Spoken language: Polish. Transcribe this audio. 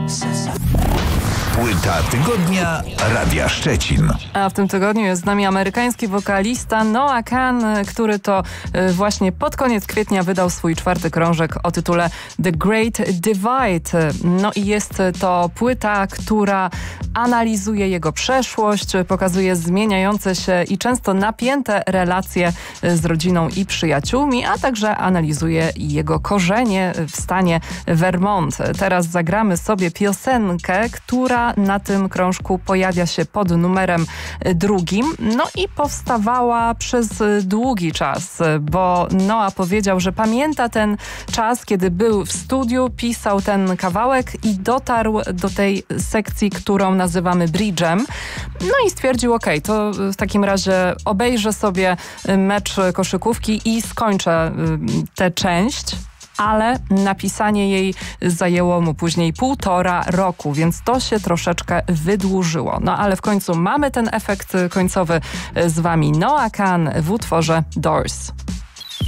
Płyta tygodnia Radia Szczecin. A w tym tygodniu jest z nami amerykański wokalista Noah Kahan, który to właśnie pod koniec kwietnia wydał swój 4. krążek o tytule The Great Divide. No i jest to płyta, która analizuje jego przeszłość, pokazuje zmieniające się i często napięte relacje z rodziną i przyjaciółmi, a także analizuje jego korzenie w stanie Vermont. Teraz zagramy sobie piosenkę, która na tym krążku pojawia się pod numerem 2. No i powstawała przez długi czas, bo Noah powiedział, że pamięta ten czas, kiedy był w studiu, pisał ten kawałek i dotarł do tej sekcji, którą nazywamy bridge'em. No i stwierdził, to w takim razie obejrzę sobie mecz koszykówki i skończę tę część. Ale napisanie jej zajęło mu później 1,5 roku, więc to się troszeczkę wydłużyło. No ale w końcu mamy ten efekt końcowy z wami. Noah Kahan w utworze Doors.